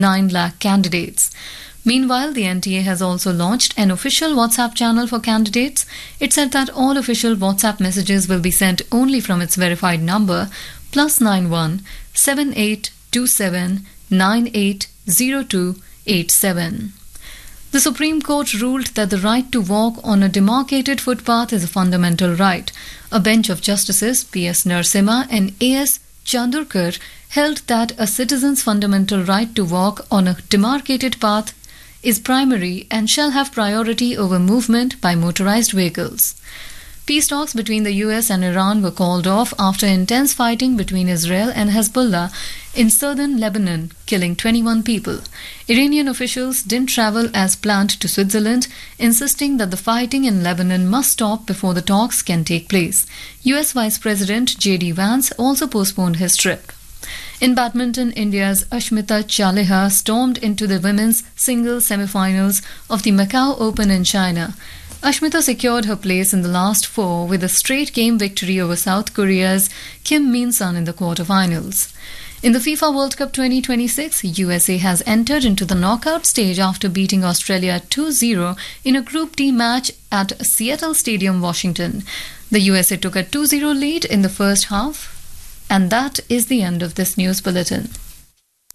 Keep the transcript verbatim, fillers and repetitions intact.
nine lakh candidates. Meanwhile, the N T A has also launched an official WhatsApp channel for candidates. It said that all official WhatsApp messages will be sent only from its verified number plus nine one seven eight two seven nine eight zero two eight seven. The Supreme Court ruled that the right to walk on a demarcated footpath is a fundamental right. A bench of Justices P S Narasimha and A S Chandorkar held that a citizen's fundamental right to walk on a demarcated path is primary and shall have priority over movement by motorized vehicles. Peace talks between the U S and Iran were called off after intense fighting between Israel and Hezbollah in southern Lebanon, killing twenty-one people. Iranian officials didn't travel as planned to Switzerland, insisting that the fighting in Lebanon must stop before the talks can take place. U S Vice President J D Vance also postponed his trip. In badminton, India's Ashmita Chaliha stormed into the women's singles semi-finals of the Macau Open in China. Ashmita secured her place in the last four with a straight game victory over South Korea's Kim Min-sun in the quarterfinals. In the FIFA World Cup twenty twenty-six, U S A has entered into the knockout stage after beating Australia two zero in a Group D match at Seattle Stadium, Washington. The U S A took a two zero lead in the first half. And that is the end of this news bulletin.